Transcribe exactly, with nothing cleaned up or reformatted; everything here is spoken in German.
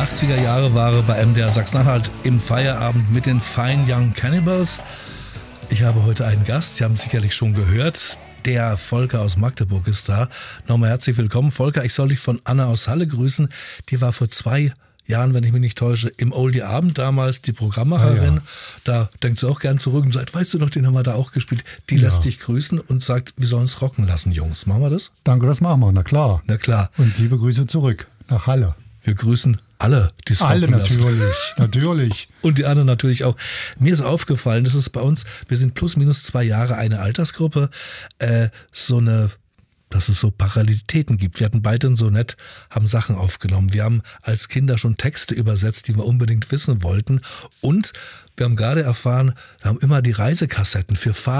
achtziger Jahre Ware bei M D R Sachsen-Anhalt im Feierabend mit den Fine Young Cannibals. Ich habe heute einen Gast, Sie haben es sicherlich schon gehört. Der Volker aus Magdeburg ist da. Nochmal herzlich willkommen. Volker, ich soll dich von Anna aus Halle grüßen. Die war vor zwei Jahren, wenn ich mich nicht täusche, im Oldie Abend damals die Programmmacherin. Ja, ja. Da denkt sie auch gern zurück und sagt, weißt du noch, den haben wir da auch gespielt. Die ja. lässt dich grüßen und sagt, wir sollen es rocken lassen, Jungs. Machen wir das? Danke, das machen wir. Na klar. Na klar. Und liebe Grüße zurück nach Halle. Wir grüßen alle, die es Alle rocken lassen. natürlich, natürlich. Und die anderen natürlich auch. Mir ist aufgefallen, das ist bei uns, wir sind plus minus zwei Jahre eine Altersgruppe, äh, so eine, dass es so Parallelitäten gibt. Wir hatten beide so nett, haben Sachen aufgenommen. Wir haben als Kinder schon Texte übersetzt, die wir unbedingt wissen wollten. Und wir haben gerade erfahren, wir haben immer die Reisekassetten für Fahrten